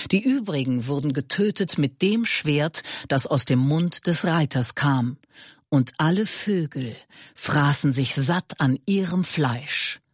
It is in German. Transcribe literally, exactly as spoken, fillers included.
Die übrigen wurden getötet mit dem Schwert, das aus dem Mund des Reiters kam. Und alle Vögel fraßen sich satt an ihrem Fleisch.